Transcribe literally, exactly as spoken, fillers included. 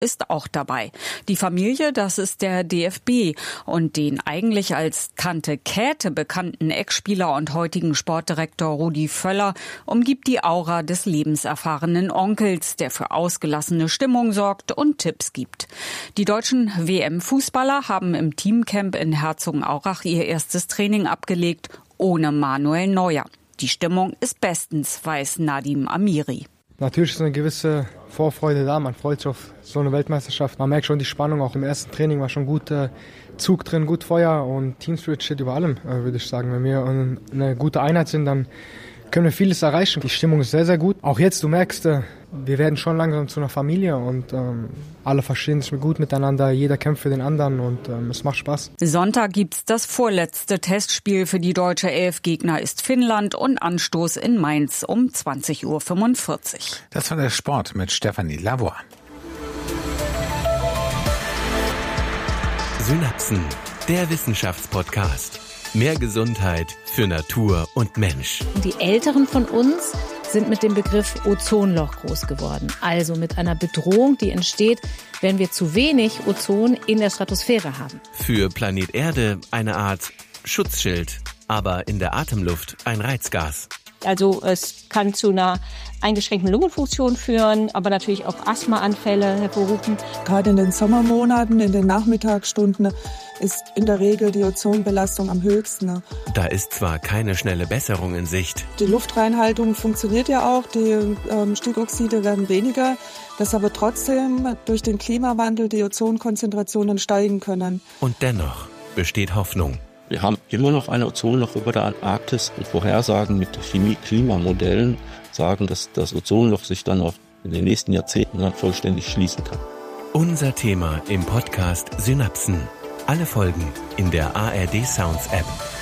ist auch dabei. Die Familie, das ist der D F B. Und den eigentlich als Tante Käthe bekannten Ex-Spieler und heutigen Sportdirektor Rudi Völler umgibt die Aura des lebenserfahrenen Onkels, der für ausgelassene Stimmung sorgt und Tipps gibt. Die deutschen W M-Fußballer haben im Teamcamp in Herzogenaurach ihr erstes Training abgelegt, ohne Manuel Neuer. Die Stimmung ist bestens, weiß Nadim Amiri. Natürlich ist eine gewisse Vorfreude da, man freut sich auf so eine Weltmeisterschaft. Man merkt schon die Spannung, auch im ersten Training war schon gut äh, Zug drin, gut Feuer und Team Spirit steht über allem, äh, würde ich sagen. Wenn wir eine gute Einheit sind, dann können wir vieles erreichen. Die Stimmung ist sehr, sehr gut. Auch jetzt, du merkst, äh, wir werden schon langsam zu einer Familie und ähm, alle verstehen sich gut miteinander, jeder kämpft für den anderen und ähm, es macht Spaß. Sonntag gibt's das vorletzte Testspiel für die deutsche Elf. Gegner ist Finnland und Anstoß in Mainz um zwanzig Uhr fünfundvierzig. Das war der Sport mit Stefanie Lavoie. Synapsen, der Wissenschaftspodcast. Mehr Gesundheit für Natur und Mensch. Die Älteren von uns sind mit dem Begriff Ozonloch groß geworden. Also mit einer Bedrohung, die entsteht, wenn wir zu wenig Ozon in der Stratosphäre haben. Für Planet Erde eine Art Schutzschild, aber in der Atemluft ein Reizgas. Also es kann zu einer eingeschränkten Lungenfunktion führen, aber natürlich auch Asthmaanfälle hervorrufen. Gerade in den Sommermonaten, in den Nachmittagsstunden ist in der Regel die Ozonbelastung am höchsten. Da ist zwar keine schnelle Besserung in Sicht. Die Luftreinhaltung funktioniert ja auch, die ähm, Stickoxide werden weniger, dass aber trotzdem durch den Klimawandel die Ozonkonzentrationen steigen können. Und dennoch besteht Hoffnung. Wir haben immer noch ein Ozonloch über der Antarktis und Vorhersagen mit Chemie-Klimamodellen sagen, dass das Ozonloch sich dann auch in den nächsten Jahrzehnten dann vollständig schließen kann. Unser Thema im Podcast Synapsen. Alle Folgen in der A R D Sounds App.